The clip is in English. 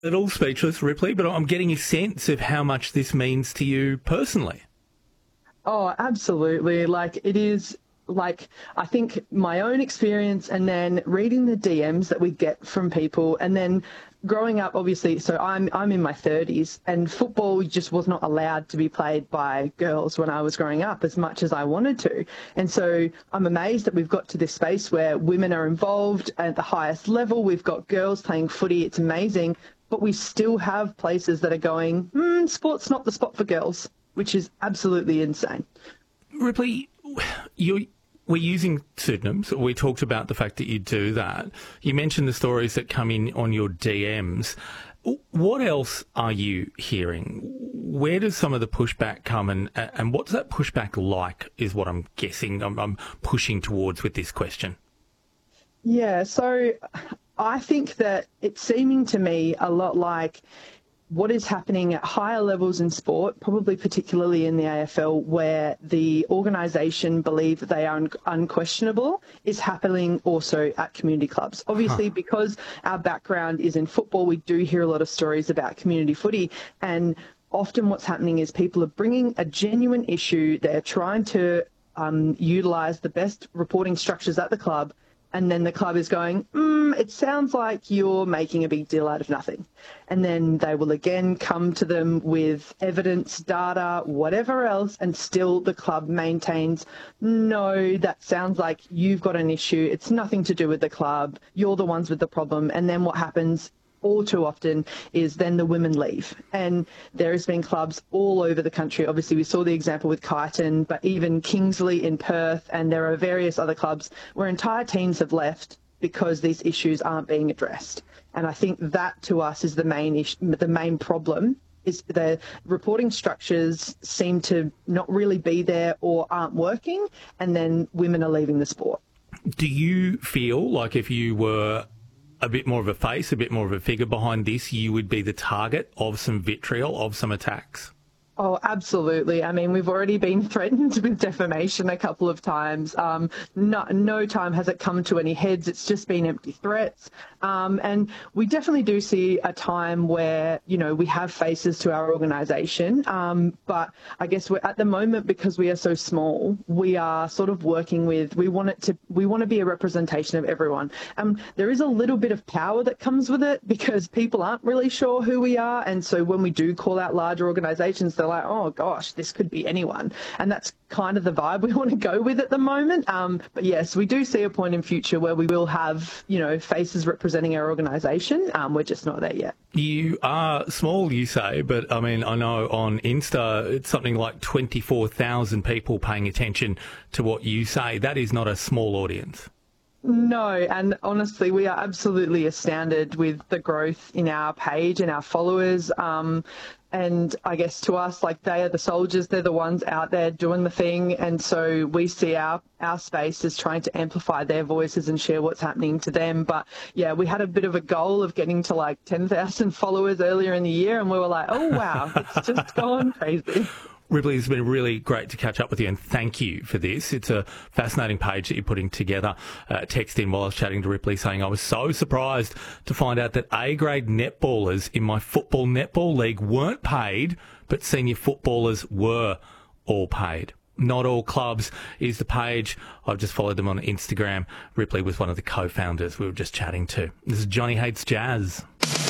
A little speechless, Ripley, but I'm getting a sense of how much this means to you personally. Oh, absolutely. Like it is like I think my own experience and then reading the DMs that we get from people and then growing up obviously so I'm in my 30s and football just was not allowed to be played by girls when I was growing up as much as I wanted to. And so I'm amazed that we've got to this space where women are involved at the highest level. We've got girls playing footy. It's amazing. But we still have places that are going, sport's not the spot for girls, which is absolutely insane. Ripley, we're using pseudonyms. We talked about the fact that you do that. You mentioned the stories that come in on your DMs. What else are you hearing? Where does some of the pushback come and what's that pushback like is what I'm guessing I'm pushing towards with this question. Yeah, so I think that it's seeming to me a lot like what is happening at higher levels in sport, probably particularly in the AFL, where the organisation believe that they are unquestionable, is happening also at community clubs. Obviously, because our background is in football, we do hear a lot of stories about community footy, and often what's happening is people are bringing a genuine issue. They're trying to utilise the best reporting structures at the club, and then the club is going, it sounds like you're making a big deal out of nothing. And then they will again come to them with evidence, data, whatever else, and still the club maintains, no, that sounds like you've got an issue. It's nothing to do with the club. You're the ones with the problem. And then what happens all too often is then the women leave. And there has been clubs all over the country. Obviously, we saw the example with Kyneton, but even Kingsley in Perth, and there are various other clubs where entire teams have left because these issues aren't being addressed. And I think that to us is the main issue, the main problem is the reporting structures seem to not really be there or aren't working, and then women are leaving the sport. Do you feel like if you were a bit more of a face, a bit more of a figure behind this, you would be the target of some vitriol, of some attacks? Oh, absolutely. I mean, we've already been threatened with defamation a couple of times. No time has it come to any heads. It's just been empty threats. And we definitely do see a time where, we have faces to our organisation. But I guess we're at the moment, because we are so small, we are sort of working with, we want to be a representation of everyone. There is a little bit of power that comes with it because people aren't really sure who we are. And so when we do call out larger organisations, they're like, oh gosh, this could be anyone. And that's kind of the vibe we want to go with at the moment. But yes, we do see a point in future where we will have, faces representing our organisation. We're just not there yet. You are small, you say, but I mean, I know on Insta, it's something like 24,000 people paying attention to what you say. That is not a small audience. No, and honestly, we are absolutely astounded with the growth in our page and our followers. And I guess to us, like, they are the soldiers, they're the ones out there doing the thing. And so we see our space as trying to amplify their voices and share what's happening to them. But yeah, we had a bit of a goal of getting to like 10,000 followers earlier in the year. And we were like, oh, wow, it's just gone crazy. Ripley, it's been really great to catch up with you, and thank you for this. It's a fascinating page that you're putting together. Text in while I was chatting to Ripley saying I was so surprised to find out that A-grade netballers in my football netball league weren't paid, but senior footballers were all paid. Not All Clubs is the page. I've just followed them on Instagram. Ripley was one of the co-founders we were just chatting to. This is Johnny Hates Jazz.